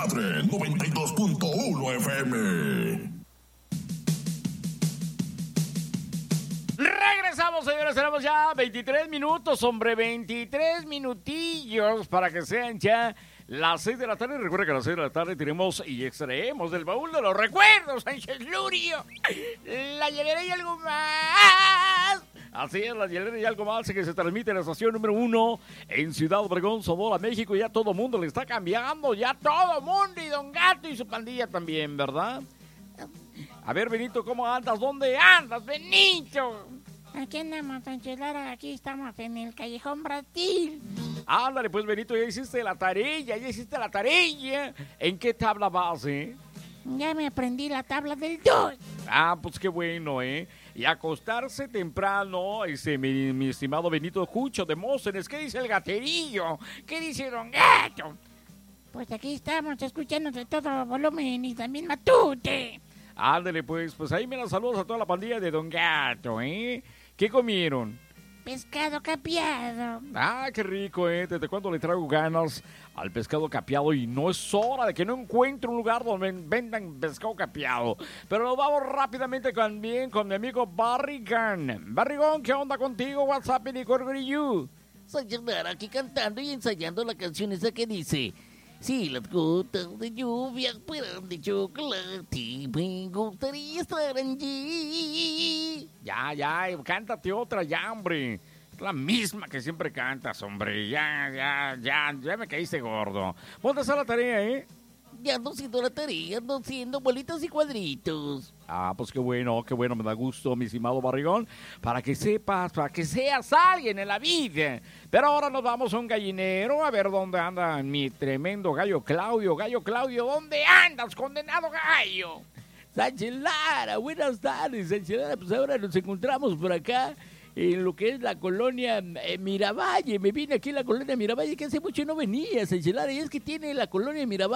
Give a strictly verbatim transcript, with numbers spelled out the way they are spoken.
Madre noventa y dos punto uno F M. Regresamos, señores, tenemos ya veintitrés minutos, hombre, veintitrés minutillos para que sean ya las seis de la tarde. Recuerda que a las seis de la tarde tenemos y extraemos del baúl de los recuerdos, Sánchez Lurio, la hielera y algo más. Así es, la hielera y algo más que se transmite en la estación número uno en Ciudad Obregón, Sonora, México. Ya todo mundo le está cambiando, ya todo mundo, y Don Gato y su pandilla también, ¿verdad? A ver, Benito, ¿cómo andas? ¿Dónde andas, Benito? Aquí andamos, Sánchez Lara, aquí estamos en el Callejón Brasil. Ándale, pues, Benito, ya hiciste la tarea, ya hiciste la tarea. ¿En qué tabla vas, eh? Ya me aprendí la tabla del dos. Ah, pues qué bueno, ¿eh? Y acostarse temprano, ese, mi, mi estimado Benito Cucho de Mócenes. ¿Qué dice el gaterillo? ¿Qué dice Don Gato? Pues aquí estamos escuchando de todo volumen y también Matute. Ándale, pues, pues ahí me las saludos a toda la pandilla de Don Gato, ¿eh? ¿Qué comieron? Pescado capeado. Ah, qué rico, ¿eh? ¿Desde cuándo le traigo ganas al pescado capeado? Y no es hora de que no encuentre un lugar donde vendan pescado capeado. Pero nos vamos rápidamente también con mi amigo Barrigán. Barrigón, ¿qué onda contigo? WhatsApp y Corgrillo. Sánchez Lara aquí cantando y ensayando la canción esa que dice: si las gotas de lluvia fueran de chocolate, me gustaría estar allí. Ya, ya, cántate otra ya, hombre. La misma que siempre cantas, hombre. Ya, ya, ya, ya me caíste gordo. Ponte a hacer la tarea, ¿eh? Ya ando haciendo la tarea, ando haciendo bolitas y cuadritos. Ah, pues qué bueno, qué bueno, me da gusto, mi estimado Barrigón, para que sepas, para que seas alguien en la vida. Pero ahora nos vamos a un gallinero, a ver dónde anda mi tremendo gallo Claudio. Gallo Claudio, ¿dónde andas, condenado gallo? Sánchez Lara, buenas tardes, Sánchez Lara. Pues ahora nos encontramos por acá en lo que es la colonia eh, Miravalle. Me vine aquí a la colonia Miravalle, que hace mucho no venía, Sánchez Lara, y es que tiene la colonia Miravalle